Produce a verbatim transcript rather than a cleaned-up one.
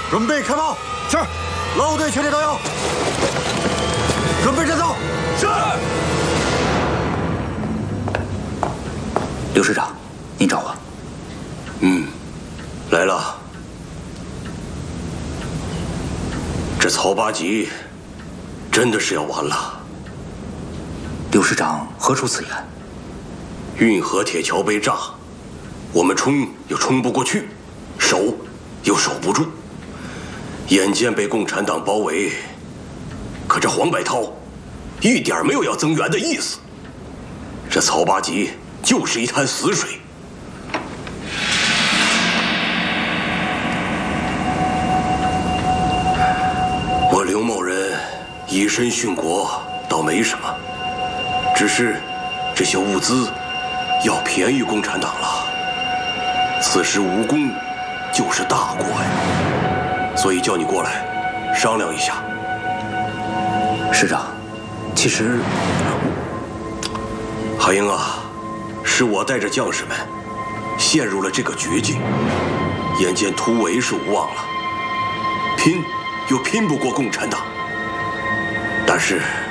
准备开炮。是。老队全体到腰，准备战斗。是。 刘师长，您找我。 嗯，来了。这曹八级真的是要完了。 刘师长何出此言？ 运河铁桥被炸，我们冲又冲不过去，守又守不住，眼见被共产党包围，可这黄百韬一点没有要增援的意思。这曹八级就是一滩死水。我刘某人以身殉国倒没什么，只是这些物资要便宜共产党了。此时无功就是大过呀，所以叫你过来商量一下。 师长，其实海英啊，是我带着将士们陷入了这个绝境，眼见突围是无望了，拼又拼不过共产党，但是